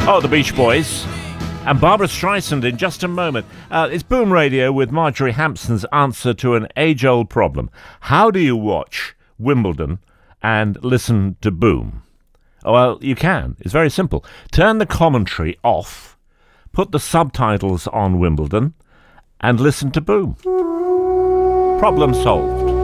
Oh, the Beach Boys. And Barbara Streisand in just a moment. It's Boom Radio with Marjorie Hampson's answer to an age-old problem. How do you watch Wimbledon and listen to Boom? Oh, well, you can. It's very simple. Turn the commentary off, put the subtitles on Wimbledon, and listen to Boom. Problem solved.